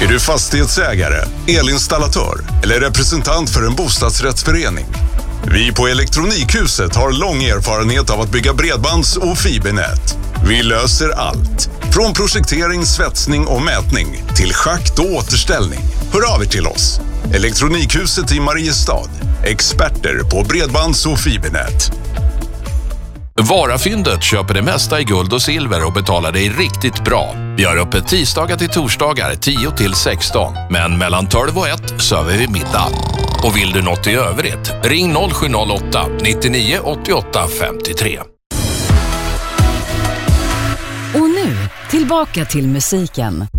Är du fastighetsägare, elinstallatör eller representant för en bostadsrättsförening? Vi på Elektronikhuset har lång erfarenhet av att bygga bredbands- och fibernät. Vi löser allt. Från projektering, svetsning och mätning till schakt och återställning. Hör av er till oss. Elektronikhuset i Mariestad. Experter på bredbands- och fibernät. Varafyndet köper det mesta i guld och silver och betalar dig riktigt bra. Vi har öppet tisdagar till torsdagar 10 till 16. Men mellan 12 och 1 server vi middag. Och vill du något i övrigt? Ring 0708 99 88 53. Och nu, tillbaka till musiken.